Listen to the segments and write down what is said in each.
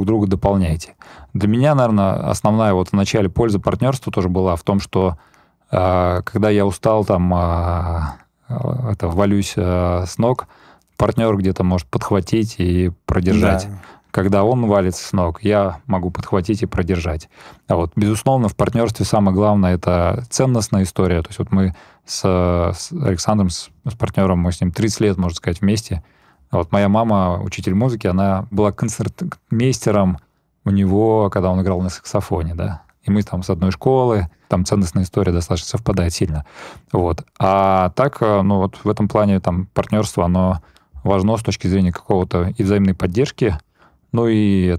друга дополняете. Для меня, наверное, основная вот в начале польза партнерства тоже была в том, что когда я устал, там, валюсь с ног, партнер где-то может подхватить и продержать. Да. Когда он валится с ног, я могу подхватить и продержать. А вот, безусловно, в партнерстве самое главное – это ценностная история. То есть вот мы с Александром, с партнером, мы с ним 30 лет, можно сказать, вместе. Вот моя мама, учитель музыки, она была концертмейстером у него, когда он играл на саксофоне, да. И мы там с одной школы, там ценностная история достаточно совпадает сильно. Вот. А так, ну вот в этом плане там партнерство, оно важно с точки зрения какого-то и взаимной поддержки, ну и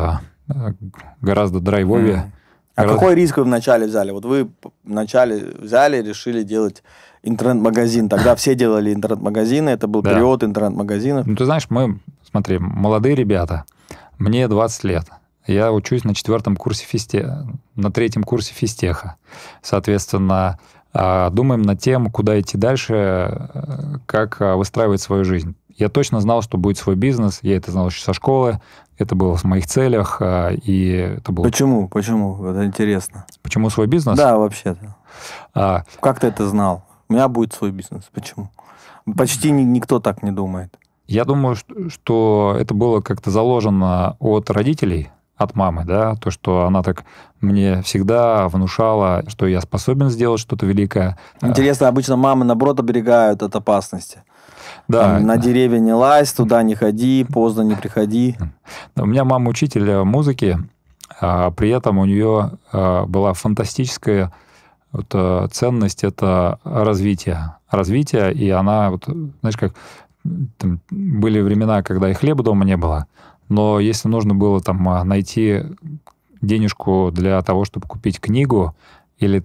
гораздо драйвовее. Какой риск вы вначале взяли? Вот вы вначале взяли, решили делать интернет-магазин. Тогда все делали интернет-магазины, это был период интернет-магазинов. Ну, ты знаешь, мы, смотри, молодые ребята, мне 20 лет. Я учусь на 4-м курсе на 3-м курсе физтеха. Соответственно, думаем над тем, куда идти дальше, как выстраивать свою жизнь. Я точно знал, что будет свой бизнес, я это знал еще со школы, это было в моих целях, и это было... Почему? Это интересно. Почему свой бизнес? Да, вообще-то. Как ты это знал? У меня будет свой бизнес. Почему? Почти никто так не думает. Я думаю, что это было как-то заложено от родителей, от мамы, да, то, что она так мне всегда внушала, что я способен сделать что-то великое. Интересно, обычно мамы, наоборот, оберегают от опасности. Да. Там, на деревья не лазь, туда не ходи, поздно не приходи. У меня мама учитель музыки, при этом у нее была фантастическая ценность, это развитие. Развитие, и она, знаешь, как там были времена, когда и хлеба дома не было, но если нужно было там найти денежку для того, чтобы купить книгу или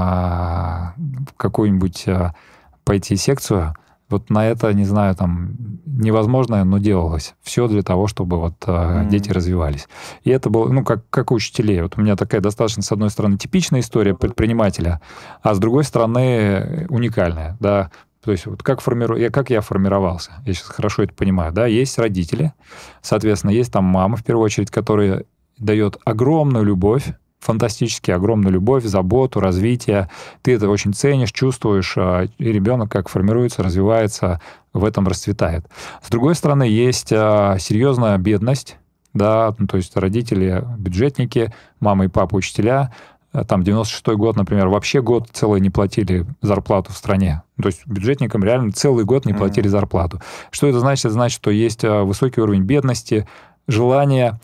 там какую-нибудь пойти секцию, вот на это, не знаю, там невозможное, но делалось. Все для того, чтобы дети развивались. И это было, как у учителей. Вот у меня такая достаточно, с одной стороны, типичная история предпринимателя, а с другой стороны, уникальная, да. То есть вот как я формировался, я сейчас хорошо это понимаю, да, есть родители, соответственно, есть там мама, в первую очередь, которая дает огромную любовь, фантастически огромную любовь, заботу, развитие. Ты это очень ценишь, чувствуешь, и ребенок как формируется, развивается, в этом расцветает. С другой стороны, есть серьезная бедность, да, то есть родители бюджетники, мама и папа учителя. Там 96-й год, например, вообще год целый не платили зарплату в стране. То есть бюджетникам реально целый год не платили зарплату. Что это значит? Это значит, что есть высокий уровень бедности, желание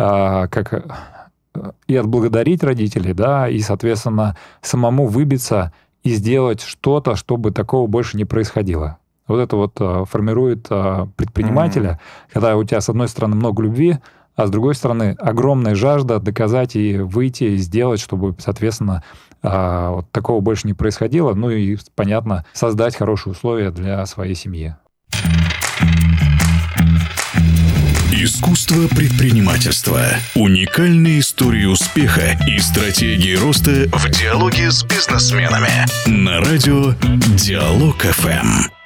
и отблагодарить родителей, да, и, соответственно, самому выбиться и сделать что-то, чтобы такого больше не происходило. Вот это формирует предпринимателя, когда у тебя, с одной стороны, много любви, а с другой стороны, огромная жажда доказать и выйти, и сделать, чтобы, соответственно, такого больше не происходило. Ну и, понятно, создать хорошие условия для своей семьи. Искусство предпринимательства. Уникальные истории успеха и стратегии роста в диалоге с бизнесменами. На радио Диалог ФМ.